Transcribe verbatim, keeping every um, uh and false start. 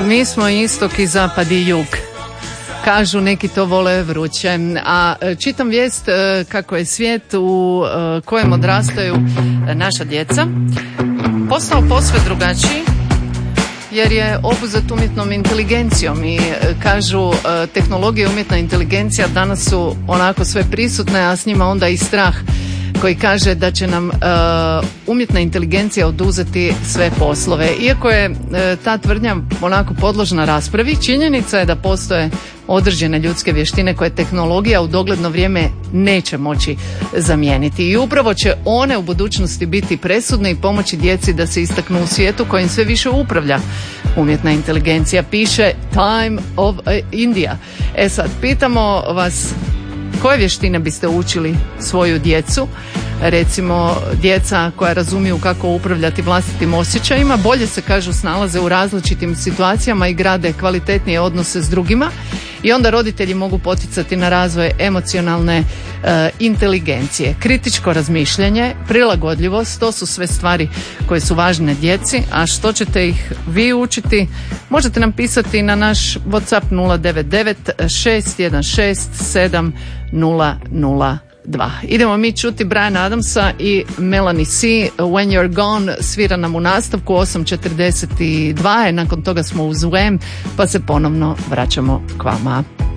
Mi smo istok i zapad i jug. Kažu neki to vole vruće. A čitam vijest kako je svijet u kojem odrastaju naša djeca postao posve drugačiji, jer je obuzet umjetnom inteligencijom i kažu tehnologija i umjetna inteligencija danas su onako sve prisutne, a s njima onda i strah koji kaže da će nam uh, umjetna inteligencija oduzeti sve poslove. Iako je uh, ta tvrdnja onako podložna raspravi, činjenica je da postoje određene ljudske vještine koje tehnologija u dogledno vrijeme neće moći zamijeniti. I upravo će one u budućnosti biti presudne i pomoći djeci da se istaknu u svijetu kojim sve više upravlja umjetna inteligencija, piše Time of India. E sad, pitamo vas, koje vještine biste učili svoju djecu? Recimo, djeca koja razumiju kako upravljati vlastitim osjećajima, bolje se, kažu, snalaze u različitim situacijama i grade kvalitetnije odnose s drugima, i onda roditelji mogu poticati na razvoj emocionalne e, inteligencije. Kritičko razmišljanje, prilagodljivost, to su sve stvari koje su važne djeci, a što ćete ih vi učiti? Možete nam pisati na naš WhatsApp nula devet devet šest jedan šest sedam nula nula dva. Idemo mi čuti Briana Adamsa i Melanie C. When You're Gone svira nam u nastavku, osam četrdeset dva je, nakon toga smo uz Wham, pa se ponovno vraćamo k vama.